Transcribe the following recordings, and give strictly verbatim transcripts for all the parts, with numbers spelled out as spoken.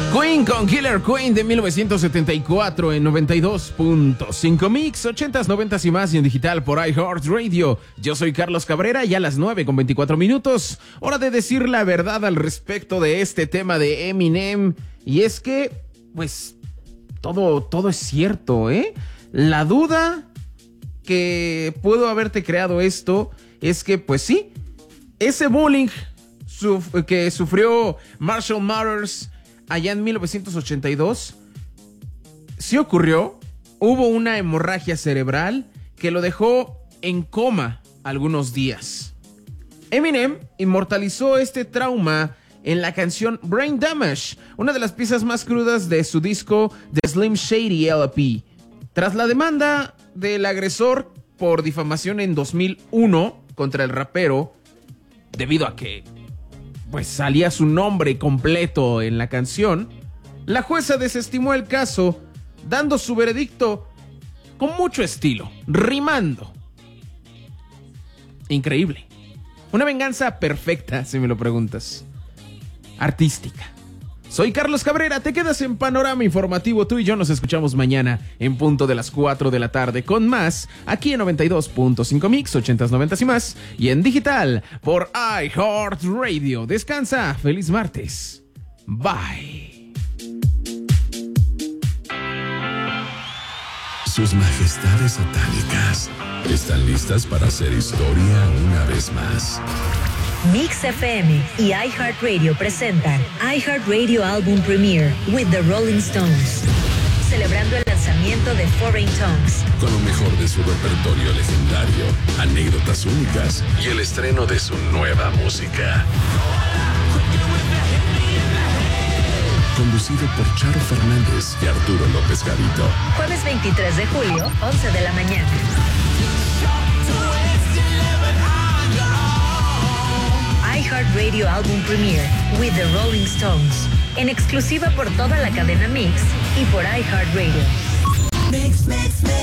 Queen con Killer Queen de mil novecientos setenta y cuatro en noventa y dos punto cinco Mix, ochentas, noventas y más y en digital por iHeartRadio. Yo soy Carlos Cabrera y a las nueve con veinticuatro minutos, hora de decir la verdad al respecto de este tema de Eminem. Y es que, pues, todo, todo es cierto, ¿eh? La duda que pudo haberte creado esto es que, pues sí, ese bullying suf- que sufrió Marshall Mathers allá en mil novecientos ochenta y dos, sí ocurrió. Hubo una hemorragia cerebral que lo dejó en coma algunos días. Eminem inmortalizó este trauma en la canción Brain Damage, una de las piezas más crudas de su disco The Slim Shady L P. Tras la demanda del agresor por difamación en dos mil uno contra el rapero, debido a que pues salía su nombre completo en la canción, la jueza desestimó el caso, dando su veredicto con mucho estilo, rimando. Increíble. Una venganza perfecta, si me lo preguntas. Artística. Soy Carlos Cabrera, te quedas en Panorama Informativo. Tú y yo nos escuchamos mañana en punto de las cuatro de la tarde con más, aquí en noventa y dos punto cinco Mix, ochentas, noventas y más, y en digital por iHeartRadio. Descansa, feliz martes. Bye. Sus majestades satánicas están listas para hacer historia una vez más. Mix F M y iHeartRadio presentan iHeartRadio Album Premiere with the Rolling Stones, celebrando el lanzamiento de Foreign Tongues, con lo mejor de su repertorio legendario, anécdotas únicas y el estreno de su nueva música. Conducido por Charo Fernández y Arturo López Gavito. Jueves veintitrés de julio, once de la mañana. iHeartRadio Album Premiere with the Rolling Stones, en exclusiva por toda la cadena Mix y por iHeartRadio. Mix, mix, mix.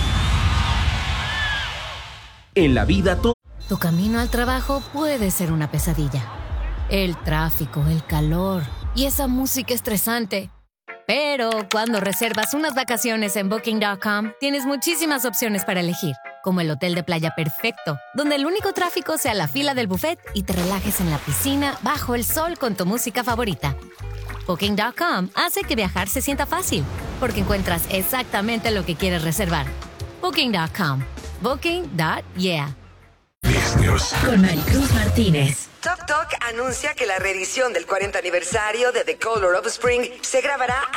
En la vida todo. Tu camino al trabajo puede ser una pesadilla. El tráfico, el calor y esa música estresante. Pero cuando reservas unas vacaciones en Booking punto com, tienes muchísimas opciones para elegir, como el hotel de playa perfecto, donde el único tráfico sea la fila del buffet y te relajes en la piscina bajo el sol con tu música favorita. Booking punto com hace que viajar se sienta fácil, porque encuentras exactamente lo que quieres reservar. Booking punto com. Booking punto yeah. Con Maricruz Martínez. Tok Tok anuncia que la reedición del cuarenta aniversario de The Color of Spring se grabará